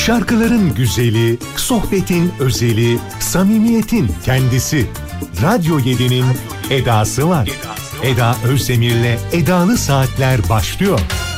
Şarkıların güzeli, sohbetin özeli, samimiyetin kendisi. Radyo 7'nin Eda'sı var. Eda Özdemir'le Edalı Saatler başlıyor.